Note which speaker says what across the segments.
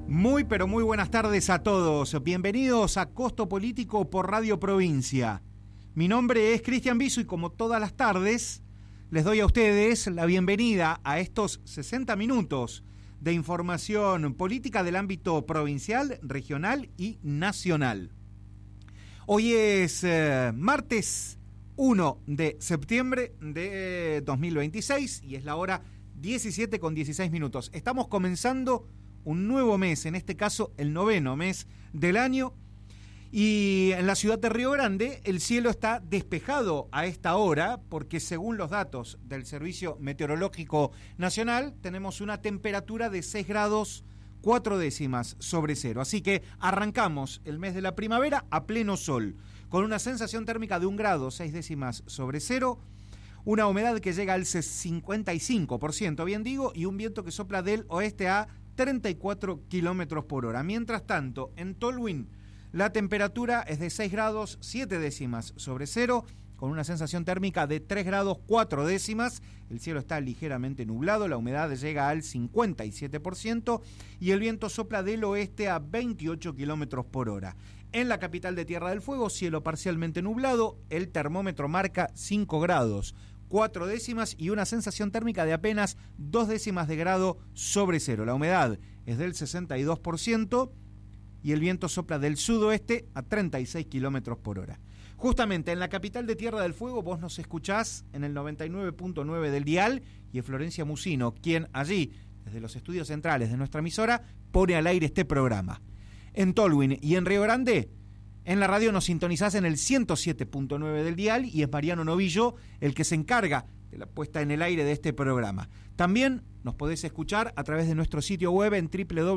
Speaker 1: Muy pero muy buenas tardes a todos. Bienvenidos a Costo Político por Radio Provincia. Mi nombre es Cristian Bisu y como todas las tardes les doy a ustedes la bienvenida a estos 60 minutos de información política del ámbito provincial, regional y nacional. Hoy es martes 1 de septiembre de 2026 y es la hora 17:16. Estamos comenzando un nuevo mes, en este caso el 9º mes del año, y en la ciudad de Río Grande el cielo está despejado a esta hora porque según los datos del Servicio Meteorológico Nacional tenemos una temperatura de 6 grados 4 décimas sobre cero, así que arrancamos el mes de la primavera a pleno sol, con una sensación térmica de 1 grado 6 décimas sobre cero, una humedad que llega al 55%, bien digo, y un viento que sopla del oeste a 34 kilómetros por hora. Mientras tanto, en Tolwyn, la temperatura es de 6 grados 7 décimas sobre cero, con una sensación térmica de 3 grados 4 décimas. El cielo está ligeramente nublado, la humedad llega al 57% y el viento sopla del oeste a 28 kilómetros por hora. En la capital de Tierra del Fuego, cielo parcialmente nublado, el termómetro marca 5 grados 4 décimas y una sensación térmica de apenas 2 décimas de grado sobre cero. La humedad es del 62% y el viento sopla del sudoeste a 36 kilómetros por hora. Justamente en la capital de Tierra del Fuego vos nos escuchás en el 99.9 del dial y es Florencia Musino quien allí, desde los estudios centrales de nuestra emisora, pone al aire este programa. En Tolwyn y en Río Grande, en la radio nos sintonizás en el 107.9 del dial y es Mariano Novillo el que se encarga de la puesta en el aire de este programa. También nos podés escuchar a través de nuestro sitio web en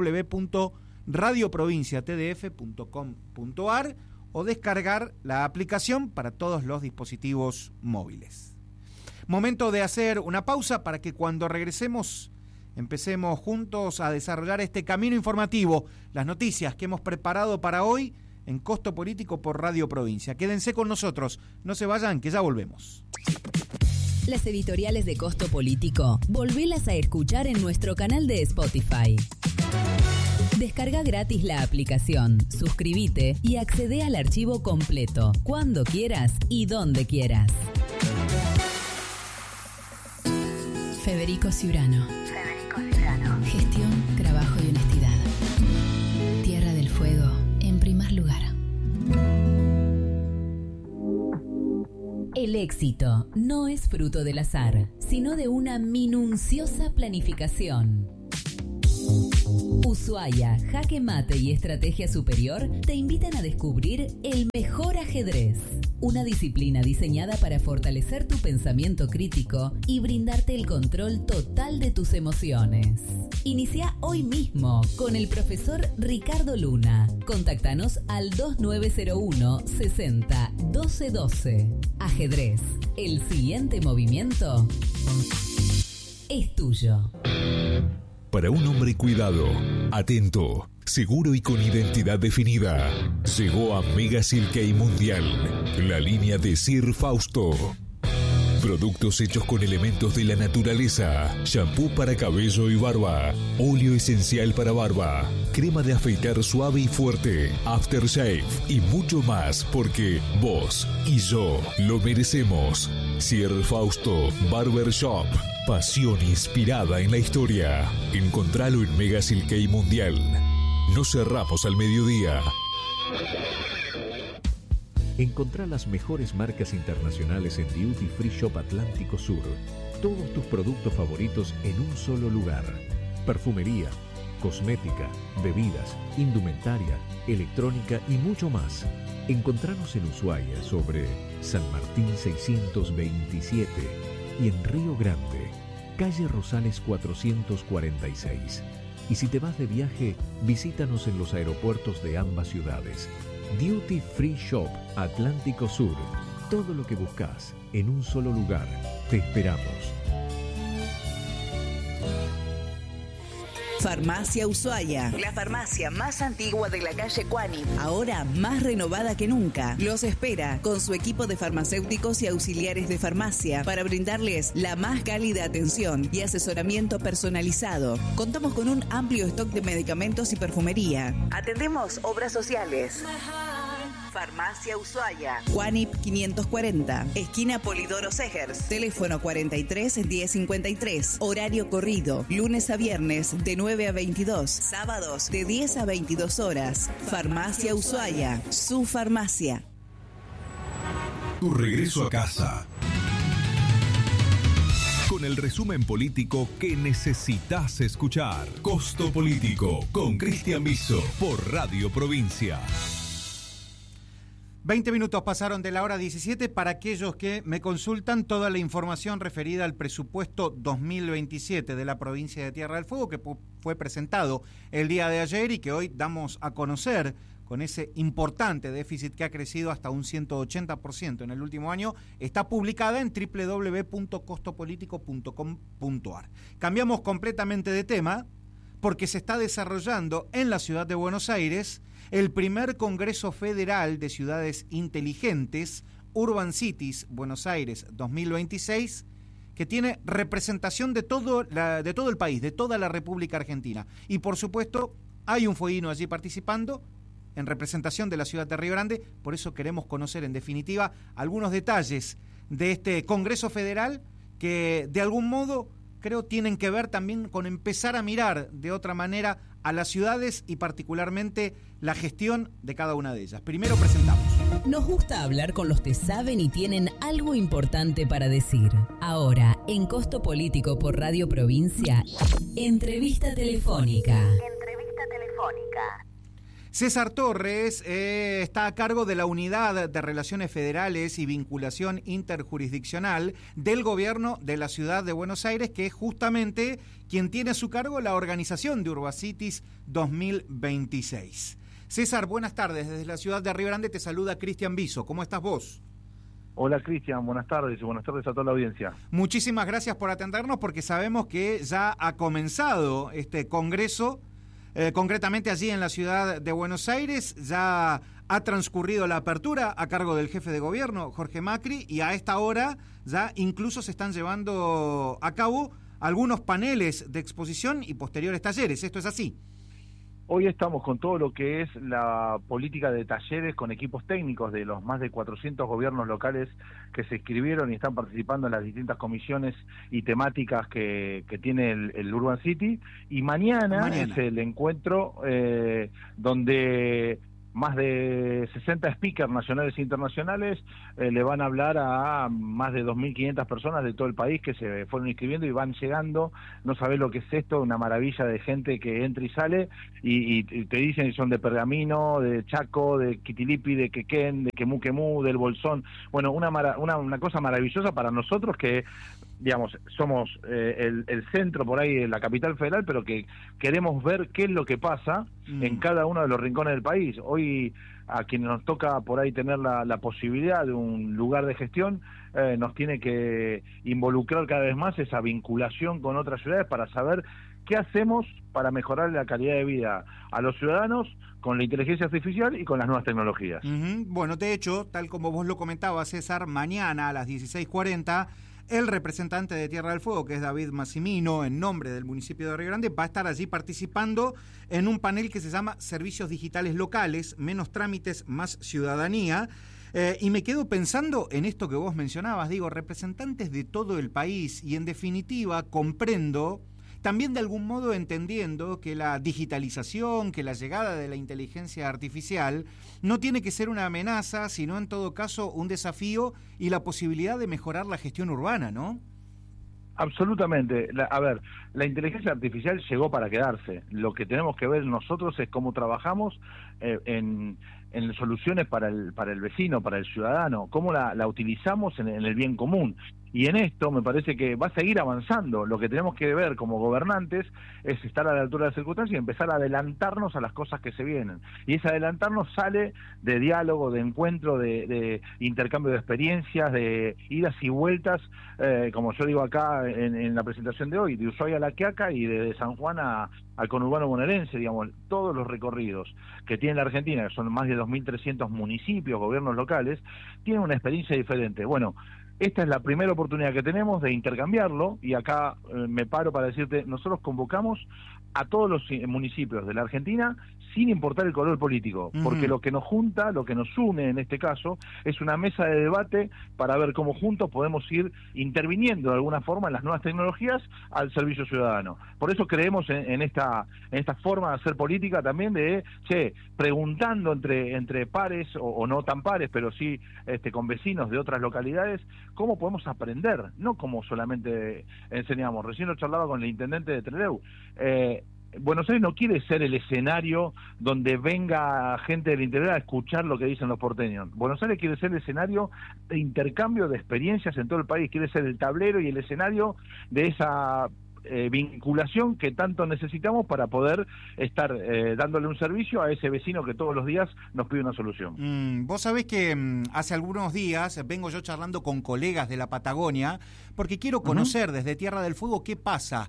Speaker 1: www.radioprovinciatdf.com.ar o descargar la aplicación para todos los dispositivos móviles. Momento de hacer una pausa para que cuando regresemos empecemos juntos a desarrollar este camino informativo, las noticias que hemos preparado para hoy en Costo Político por Radio Provincia. Quédense con nosotros, no se vayan, que ya volvemos.
Speaker 2: Las editoriales de Costo Político, volvelas a escuchar en nuestro canal de Spotify. Descarga gratis la aplicación, suscríbete y accede al archivo completo, cuando quieras y donde quieras. Federico Ciurano. Gestión, trabajo y honestidad. Tierra del Fuego, en primer lugar. El éxito no es fruto del azar, sino de una minuciosa planificación. Ushuaia, Jaque Mate y Estrategia Superior te invitan a descubrir el mejor ajedrez, una disciplina diseñada para fortalecer tu pensamiento crítico y brindarte el control total de tus emociones. Inicia hoy mismo con el profesor Ricardo Luna. Contáctanos al 2901 60 12 12. Ajedrez, el siguiente movimiento es tuyo.
Speaker 3: Para un hombre cuidado, atento, seguro y con identidad definida, llegó a Mega Silkei Mundial, la línea de Sir Fausto. Productos hechos con elementos de la naturaleza, shampoo para cabello y barba, óleo esencial para barba, crema de afeitar suave y fuerte, aftershave y mucho más porque vos y yo lo merecemos. Sir Fausto Barber Shop. Pasión inspirada en la historia. Encontralo en Mega Silkei Mundial. No cerramos al mediodía.
Speaker 4: Encontrá las mejores marcas internacionales en Duty Free Shop Atlántico Sur. Todos tus productos favoritos en un solo lugar. Perfumería, cosmética, bebidas, indumentaria, electrónica y mucho más. Encontranos en Ushuaia sobre San Martín 627 y en Río Grande, calle Rosales 446. Y si te vas de viaje, visítanos en los aeropuertos de ambas ciudades. Duty Free Shop Atlántico Sur. Todo lo que buscas en un solo lugar. Te esperamos.
Speaker 5: Farmacia Ushuaia, la farmacia más antigua de la calle Cuani, ahora más renovada que nunca. Los espera con su equipo de farmacéuticos y auxiliares de farmacia para brindarles la más cálida atención y asesoramiento personalizado. Contamos con un amplio stock de medicamentos y perfumería. Atendemos obras sociales. Farmacia Ushuaia, Juanip 540, esquina Polidoro Segers, teléfono 43 1053, horario corrido, lunes a viernes de 9 a 22, sábados de 10 a 22 horas. Farmacia Ushuaia, su farmacia.
Speaker 3: Tu regreso a casa. Con el resumen político que necesitas escuchar. Costo Político con Cristian Biso por Radio Provincia.
Speaker 1: 20 minutos pasaron de la hora 17. Para aquellos que me consultan, toda la información referida al presupuesto 2027 de la provincia de Tierra del Fuego, que fue presentado el día de ayer y que hoy damos a conocer con ese importante déficit que ha crecido hasta un 180% en el último año, está publicada en www.costopolitico.com.ar. Cambiamos completamente de tema porque se está desarrollando en la ciudad de Buenos Aires el primer Congreso Federal de Ciudades Inteligentes, Urban Cities Buenos Aires 2026, que tiene representación de todo el país, de toda la República Argentina. Y por supuesto, hay un fueguino allí participando en representación de la ciudad de Río Grande. Por eso queremos conocer, en definitiva, algunos detalles de este Congreso Federal que, de algún modo, creo tienen que ver también con empezar a mirar de otra manera a las ciudades y particularmente la gestión de cada una de ellas. Primero presentamos.
Speaker 2: Nos gusta hablar con los que saben y tienen algo importante para decir. Ahora, en Costo Político por Radio Provincia, entrevista telefónica.
Speaker 5: Entrevista telefónica.
Speaker 1: César Torres está a cargo de la Unidad de Relaciones Federales y Vinculación Interjurisdiccional del Gobierno de la Ciudad de Buenos Aires, que es justamente quien tiene a su cargo la organización de Urban Cities 2026. César, buenas tardes. Desde la ciudad de Río Grande te saluda Cristian Biso. ¿Cómo estás vos?
Speaker 6: Hola Cristian, buenas tardes y buenas tardes a toda la audiencia.
Speaker 1: Muchísimas gracias por atendernos porque sabemos que ya ha comenzado este congreso. Concretamente allí en la ciudad de Buenos Aires ya ha transcurrido la apertura a cargo del jefe de gobierno, Jorge Macri, y a esta hora ya incluso se están llevando a cabo algunos paneles de exposición y posteriores talleres. ¿Esto es así?
Speaker 6: Hoy estamos con todo lo que es la política de talleres con equipos técnicos de los más de 400 gobiernos locales que se inscribieron y están participando en las distintas comisiones y temáticas que tiene el Urban City. Y mañana es el encuentro donde más de 60 speakers nacionales e internacionales le van a hablar a más de 2.500 personas de todo el país que se fueron inscribiendo y van llegando. No sabés lo que es esto, una maravilla de gente que entra y sale y te dicen si son de Pergamino, de Chaco, de Quitilipi, de Quequén, de Quemú, del Bolsón. Bueno, una cosa maravillosa para nosotros que, digamos, somos el centro por ahí de la capital federal, pero que queremos ver qué es lo que pasa en cada uno de los rincones del país. Hoy, a quienes nos toca por ahí tener la posibilidad de un lugar de gestión, nos tiene que involucrar cada vez más esa vinculación con otras ciudades para saber qué hacemos para mejorar la calidad de vida a los ciudadanos con la inteligencia artificial y con las nuevas tecnologías.
Speaker 1: Bueno, de hecho, tal como vos lo comentabas, César, mañana a las 16:40, el representante de Tierra del Fuego, que es David Massimino, en nombre del municipio de Río Grande, va a estar allí participando en un panel que se llama Servicios Digitales Locales, menos trámites, más ciudadanía. Y me quedo pensando en esto que vos mencionabas, digo, representantes de todo el país, y en definitiva comprendo, también de algún modo entendiendo que la digitalización, que la llegada de la inteligencia artificial no tiene que ser una amenaza, sino en todo caso un desafío y la posibilidad de mejorar la gestión urbana, ¿no?
Speaker 6: Absolutamente. La inteligencia artificial llegó para quedarse. Lo que tenemos que ver nosotros es cómo trabajamos en soluciones para el vecino, para el ciudadano, cómo la utilizamos en el bien común. Y en esto me parece que va a seguir avanzando. Lo que tenemos que ver como gobernantes es estar a la altura de las circunstancias y empezar a adelantarnos a las cosas que se vienen. Y ese adelantarnos sale de diálogo, de encuentro, de intercambio de experiencias, de idas y vueltas, como yo digo acá en la presentación de hoy, de Ushuaia a La Quiaca y de San Juan al conurbano bonaerense, digamos, todos los recorridos que tiene la Argentina, que son más de 2.300 municipios, gobiernos locales, tienen una experiencia diferente. Bueno, esta es la primera oportunidad que tenemos de intercambiarlo, y acá me paro para decirte, nosotros convocamos a todos los municipios de la Argentina sin importar el color político, porque lo que nos junta, lo que nos une en este caso, es una mesa de debate para ver cómo juntos podemos ir interviniendo de alguna forma en las nuevas tecnologías al servicio ciudadano. Por eso creemos en esta forma de hacer política también de, preguntando entre pares, o no tan pares, pero sí con vecinos de otras localidades, cómo podemos aprender, no como solamente enseñamos. Recién lo charlaba con el intendente de Trelew. Buenos Aires no quiere ser el escenario donde venga gente del interior a escuchar lo que dicen los porteños. Buenos Aires quiere ser el escenario de intercambio de experiencias en todo el país, quiere ser el tablero y el escenario de esa vinculación que tanto necesitamos para poder estar dándole un servicio a ese vecino que todos los días nos pide una solución.
Speaker 1: Vos sabés que hace algunos días vengo yo charlando con colegas de la Patagonia porque quiero conocer desde Tierra del Fuego qué pasa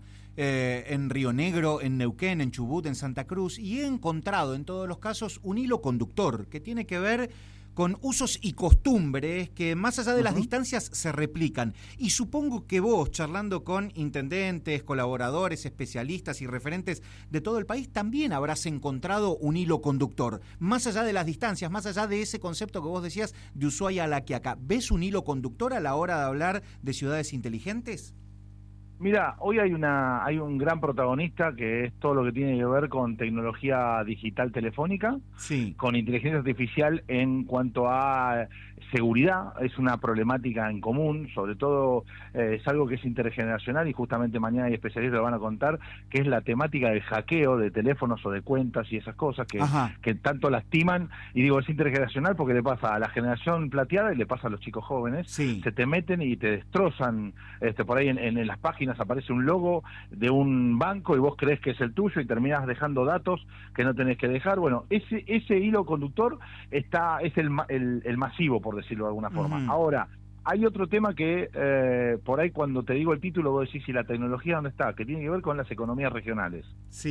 Speaker 1: en Río Negro, en Neuquén, en Chubut, en Santa Cruz, y he encontrado en todos los casos un hilo conductor que tiene que ver con usos y costumbres que más allá de las distancias se replican. Y supongo que vos, charlando con intendentes, colaboradores, especialistas y referentes de todo el país, también habrás encontrado un hilo conductor. Más allá de las distancias, más allá de ese concepto que vos decías de Ushuaia a La Quiaca, ¿ves un hilo conductor a la hora de hablar de ciudades inteligentes?
Speaker 6: Mira, hoy hay un gran protagonista que es todo lo que tiene que ver con tecnología digital telefónica, con inteligencia artificial en cuanto a seguridad. Es una problemática en común, sobre todo es algo que es intergeneracional, y justamente mañana hay especialistas que van a contar, que es la temática del hackeo de teléfonos o de cuentas y esas cosas que tanto lastiman. Y digo, es intergeneracional porque le pasa a la generación plateada y le pasa a los chicos jóvenes. Se te meten y te destrozan, por ahí en las páginas aparece un logo de un banco y vos crees que es el tuyo y terminás dejando datos que no tenés que dejar. Bueno, ese hilo conductor es el masivo, por decirlo de alguna forma. Ahora, hay otro tema que por ahí cuando te digo el título vos decís, ¿y la tecnología dónde está? Que tiene que ver con las economías regionales.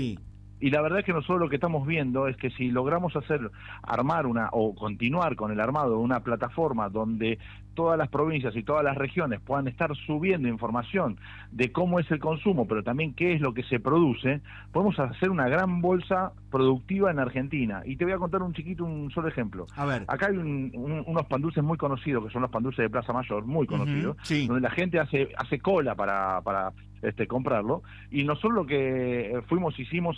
Speaker 6: Y la verdad es que nosotros lo que estamos viendo es que si logramos armar o continuar con el armado de una plataforma donde todas las provincias y todas las regiones puedan estar subiendo información de cómo es el consumo, pero también qué es lo que se produce, podemos hacer una gran bolsa productiva en Argentina. Y te voy a contar un solo ejemplo.
Speaker 1: A ver.
Speaker 6: Acá hay unos pan dulces muy conocidos, que son los pan dulces de Plaza Mayor, muy conocidos, donde la gente hace cola para comprarlo, y nosotros lo que hicimos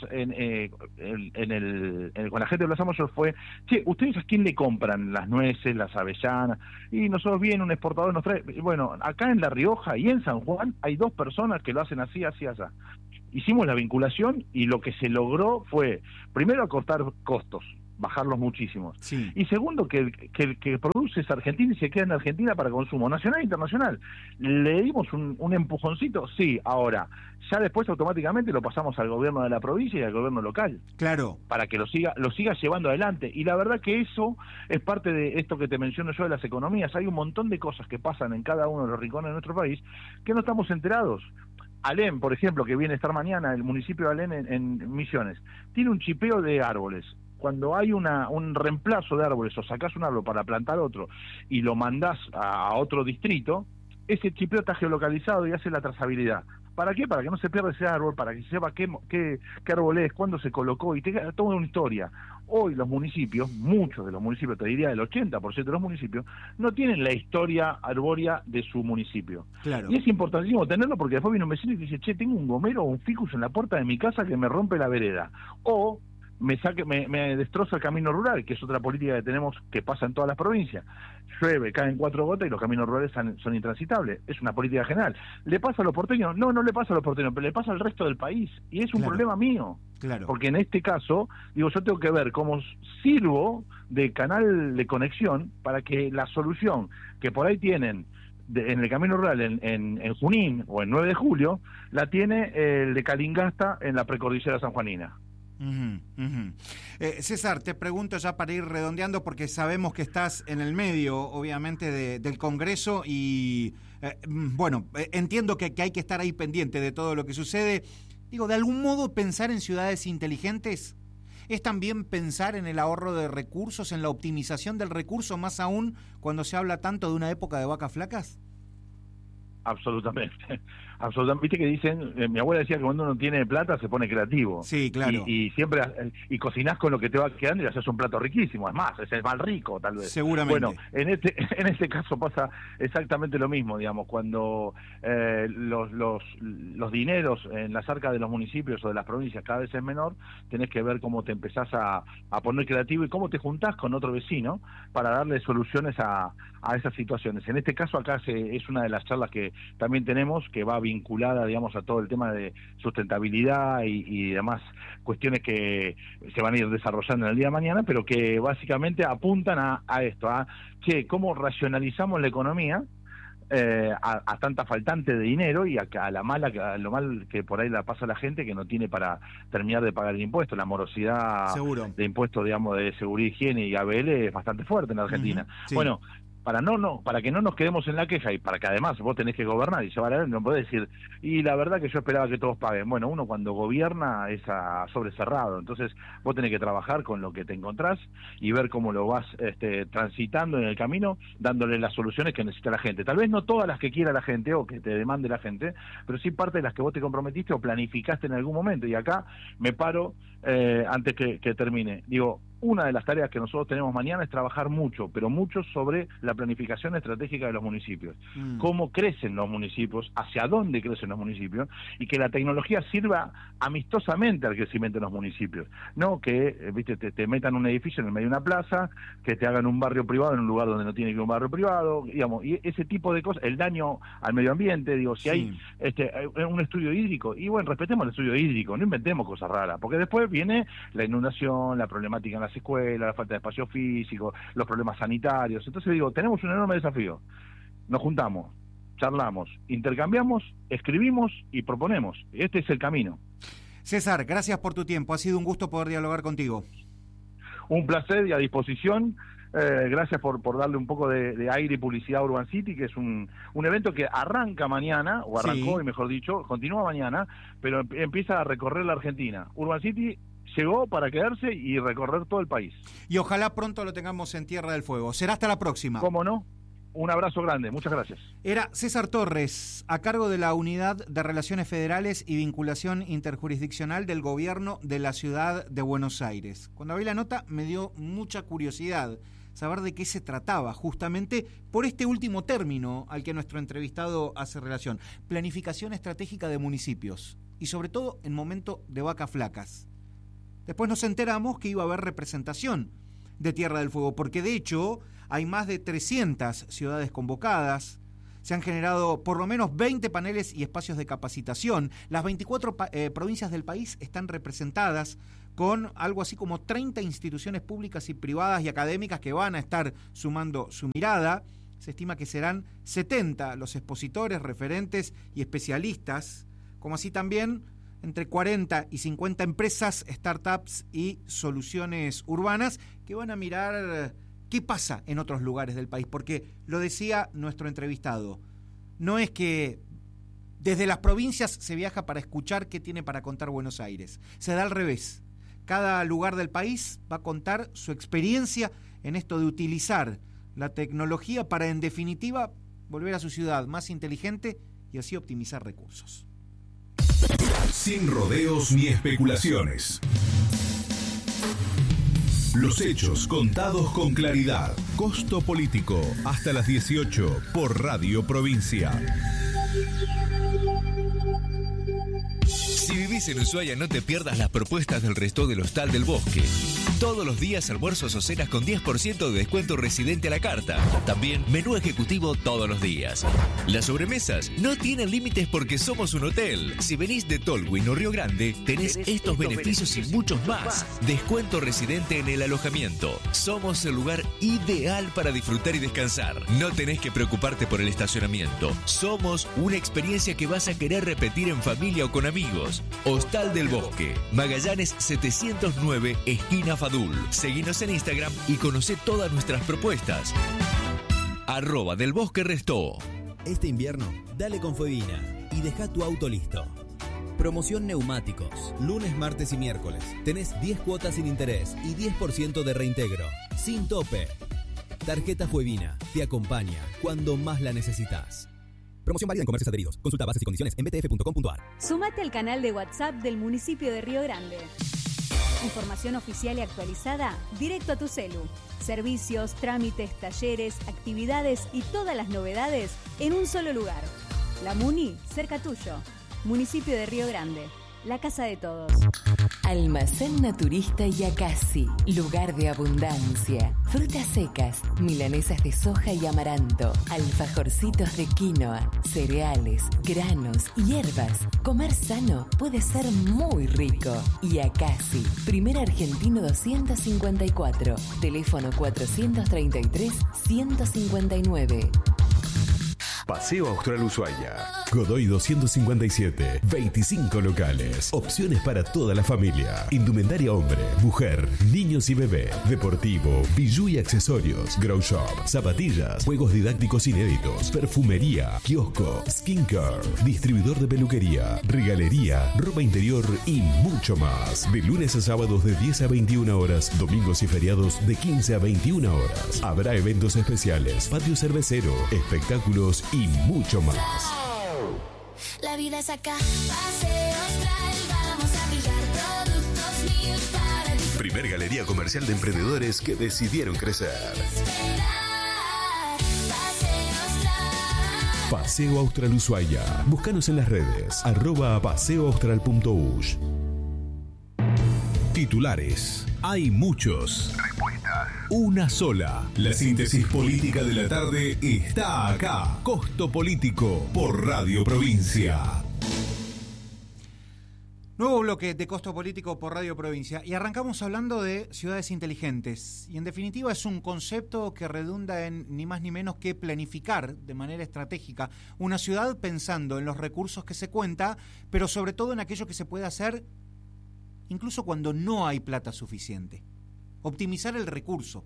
Speaker 6: con la gente de Plaza Mayor fue, ¿ustedes a quién le compran las nueces, las avellanas? Y nosotros viene un exportador, nos trae, bueno, acá en La Rioja y en San Juan hay 2 personas que lo hacen así, allá. Hicimos la vinculación y lo que se logró fue, primero, acortar costos, bajarlos muchísimos. Y segundo, que el que produce es argentino y se queda en Argentina para consumo nacional e internacional. Le dimos un empujoncito, ahora, ya después automáticamente lo pasamos al gobierno de la provincia y al gobierno local.
Speaker 1: Claro.
Speaker 6: Para que lo siga llevando adelante. Y la verdad que eso es parte de esto que te menciono yo de las economías. Hay un montón de cosas que pasan en cada uno de los rincones de nuestro país que no estamos enterados. Alén, por ejemplo, que viene a estar mañana, el municipio de Alén en Misiones, tiene un chipeo de árboles. Cuando hay un reemplazo de árboles o sacás un árbol para plantar otro y lo mandás a otro distrito, ese chipeo está geolocalizado y hace la trazabilidad. ¿Para qué? Para que no se pierda ese árbol, para que se sepa qué árbol es, cuándo se colocó, y tenga toda una historia. Hoy los municipios, muchos de los municipios, te diría el 80% de los municipios, no tienen la historia arbórea de su municipio.
Speaker 1: Claro.
Speaker 6: Y es importantísimo tenerlo porque después viene un vecino y dice, tengo un gomero o un ficus en la puerta de mi casa que me rompe la vereda. O me destroza el camino rural, que es otra política que tenemos que pasa en todas las provincias. Llueve, caen 4 gotas y los caminos rurales son intransitables. Es una política general. ¿Le pasa a los porteños? No le pasa a los porteños, pero le pasa al resto del país. Y es un problema mío.
Speaker 1: Claro.
Speaker 6: Porque en este caso, yo tengo que ver cómo sirvo de canal de conexión para que la solución que por ahí tienen en el camino rural en Junín o en 9 de julio, la tiene el de Calingasta en la precordillera sanjuanina.
Speaker 1: César, te pregunto ya para ir redondeando, porque sabemos que estás en el medio, obviamente, del Congreso y, entiendo que hay que estar ahí pendiente de todo lo que sucede. Digo, ¿de algún modo pensar en ciudades inteligentes es también pensar en el ahorro de recursos, en la optimización del recurso, más aún cuando se habla tanto de una época de vacas flacas?
Speaker 6: Absolutamente. Viste que dicen, mi abuela decía que cuando uno tiene plata se pone creativo.
Speaker 1: Sí, claro.
Speaker 6: Y siempre cocinás con lo que te va quedando y haces un plato riquísimo. Es más, es el más rico, tal vez.
Speaker 1: Seguramente.
Speaker 6: Bueno, en este caso pasa exactamente lo mismo, digamos, cuando los dineros en las arcas de los municipios o de las provincias cada vez es menor, tenés que ver cómo te empezás a poner creativo y cómo te juntás con otro vecino para darle soluciones a esas situaciones. En este caso acá es una de las charlas que también tenemos, que va vinculada, digamos, a todo el tema de sustentabilidad y demás cuestiones que se van a ir desarrollando en el día de mañana, pero que básicamente apuntan a esto, cómo racionalizamos la economía a tanta faltante de dinero y a lo mal que por ahí la pasa la gente que no tiene para terminar de pagar el impuesto. La morosidad de impuestos, digamos, de seguridad, higiene y ABL es bastante fuerte en Argentina.
Speaker 1: Sí.
Speaker 6: Bueno, para que no nos quedemos en la queja y para que además vos tenés que gobernar y llevar adelante, no podés decir, y la verdad que yo esperaba que todos paguen. Bueno, uno cuando gobierna es a sobre cerrado, entonces vos tenés que trabajar con lo que te encontrás y ver cómo lo vas transitando en el camino, dándole las soluciones que necesita la gente. Tal vez no todas las que quiera la gente o que te demande la gente, pero sí parte de las que vos te comprometiste o planificaste en algún momento. Y acá me paro antes que termine. Digo, una de las tareas que nosotros tenemos mañana es trabajar mucho, pero mucho sobre la planificación estratégica de los municipios. Cómo crecen los municipios, hacia dónde crecen los municipios, y que la tecnología sirva amistosamente al crecimiento de los municipios. No que te metan un edificio en el medio de una plaza, que te hagan un barrio privado en un lugar donde no tiene que ir un barrio privado, digamos, y ese tipo de cosas, el daño al medio ambiente, digo, si hay un estudio hídrico, y bueno, respetemos el estudio hídrico, no inventemos cosas raras, porque después viene la inundación, la problemática en las escuelas, la falta de espacio físico, los problemas sanitarios. Entonces digo, tenemos un enorme desafío. Nos juntamos, charlamos, intercambiamos, escribimos y proponemos. Este es el camino.
Speaker 1: César, gracias por tu tiempo. Ha sido un gusto poder dialogar contigo.
Speaker 6: Un placer y a disposición. Gracias por darle un poco de aire y publicidad a Urban City, que es un evento que arranca mañana, o arrancó, y mejor dicho, continúa mañana, pero empieza a recorrer la Argentina. Urban City llegó para quedarse y recorrer todo el país.
Speaker 1: Y ojalá pronto lo tengamos en Tierra del Fuego. Será hasta la próxima.
Speaker 6: ¿Cómo no? Un abrazo grande, muchas gracias.
Speaker 1: Era César Torres, a cargo de la Unidad de Relaciones Federales y Vinculación Interjurisdiccional del Gobierno de la Ciudad de Buenos Aires. Cuando vi la nota me dio mucha curiosidad saber de qué se trataba, justamente por este último término al que nuestro entrevistado hace relación. Planificación estratégica de municipios, y sobre todo en momento de vacas flacas. Después nos enteramos que iba a haber representación de Tierra del Fuego, porque de hecho hay más de 300 ciudades convocadas, se han generado por lo menos 20 paneles y espacios de capacitación, las 24 provincias del país están representadas con algo así como 30 instituciones públicas y privadas y académicas que van a estar sumando su mirada. Se estima que serán 70 los expositores, referentes y especialistas, como así también entre 40 y 50 empresas, startups y soluciones urbanas que van a mirar qué pasa en otros lugares del país, porque lo decía nuestro entrevistado, no es que desde las provincias se viaja para escuchar qué tiene para contar Buenos Aires, se da al revés. Cada lugar del país va a contar su experiencia en esto de utilizar la tecnología para, en definitiva, volver a su ciudad más inteligente y así optimizar recursos.
Speaker 3: Sin rodeos ni especulaciones. Los hechos contados con claridad. Costo Político, hasta las 18 por Radio Provincia.
Speaker 7: Si vivís en Ushuaia, no te pierdas las propuestas del Resto del Hostal del Bosque. Todos los días almuerzos o cenas con 10% de descuento residente a la carta. También menú ejecutivo todos los días. Las sobremesas no tienen límites porque somos un hotel. Si venís de Tolwyn o Río Grande, tenés estos beneficios y muchos más. Descuento residente en el alojamiento. Somos el lugar ideal para disfrutar y descansar. No tenés que preocuparte por el estacionamiento. Somos una experiencia que vas a querer repetir en familia o con amigos. Hostal del Bosque, Magallanes 709, esquina Fadul. Seguinos en Instagram y conocé todas nuestras propuestas. @delbosquerestó.
Speaker 8: Este invierno, dale con Fueguina y deja tu auto listo. Promoción neumáticos. Lunes, martes y miércoles. Tenés 10 cuotas sin interés y 10% de reintegro. Sin tope. Tarjeta Fueguina te acompaña cuando más la necesitas. Promoción válida en comercios adheridos. Consulta bases y condiciones en btf.com.ar.
Speaker 9: Sumate al canal de WhatsApp del municipio de Río Grande. Información oficial y actualizada directo a tu celu. Servicios, trámites, talleres, actividades y todas las novedades en un solo lugar. La Muni, cerca tuyo. Municipio de Río Grande. La casa de todos.
Speaker 2: Almacén Naturista Yacasi, lugar de abundancia. Frutas secas, milanesas de soja y amaranto, alfajorcitos de quinoa, cereales, granos, hierbas. Comer sano puede ser muy rico. Yacasi, primer argentino 254, teléfono 433-159.
Speaker 3: Paseo Austral Ushuaia. Godoy 257. 25 locales. Opciones para toda la familia. Indumentaria hombre, mujer, niños y bebé. Deportivo, bijú y accesorios. Grow shop, zapatillas, juegos didácticos inéditos. Perfumería, kiosco, skincare. Distribuidor de peluquería, regalería, ropa interior y mucho más. De lunes a sábados de 10 a 21 horas. Domingos y feriados de 15 a 21 horas. Habrá eventos especiales, patio cervecero, espectáculos y mucho más.
Speaker 10: La vida es acá, Paseo Austral, vamos a brillar, productos míos para disfrutar.
Speaker 3: Primer galería comercial de emprendedores que decidieron crecer. Paseo Austral Ushuaia. Búscanos en las redes @paseoaustral.ush. Titulares. Hay muchos. Una sola. La síntesis política de la tarde está acá. Costo Político por Radio Provincia.
Speaker 1: Nuevo bloque de Costo Político por Radio Provincia. Y arrancamos hablando de ciudades inteligentes. Y en definitiva es un concepto que redunda en ni más ni menos que planificar de manera estratégica una ciudad pensando en los recursos que se cuenta, pero sobre todo en aquello que se puede hacer incluso cuando no hay plata suficiente. Optimizar el recurso.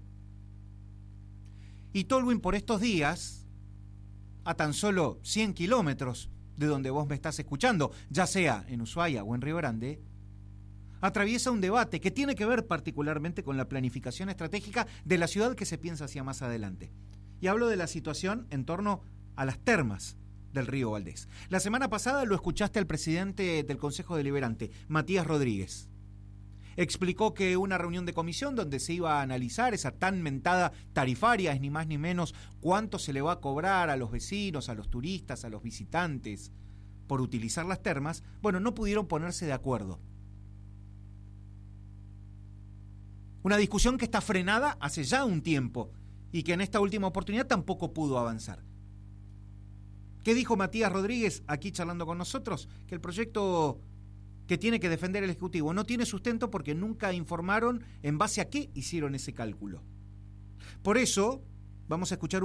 Speaker 1: Y Tolwyn por estos días, a tan solo 100 kilómetros de donde vos me estás escuchando, ya sea en Ushuaia o en Río Grande, atraviesa un debate que tiene que ver particularmente con la planificación estratégica de la ciudad que se piensa hacia más adelante. Y hablo de la situación en torno a las termas del río Valdés. La semana pasada lo escuchaste al presidente del Consejo Deliberante, Matías Rodríguez. Explicó que una reunión de comisión donde se iba a analizar esa tan mentada tarifaria, es ni más ni menos cuánto se le va a cobrar a los vecinos, a los turistas, a los visitantes por utilizar las termas, bueno, no pudieron ponerse de acuerdo. Una discusión que está frenada hace ya un tiempo y que en esta última oportunidad tampoco pudo avanzar. ¿Qué dijo Matías Rodríguez aquí charlando con nosotros? Que el proyecto que tiene que defender el Ejecutivo no tiene sustento porque nunca informaron en base a qué hicieron ese cálculo. Por eso, vamos a escuchar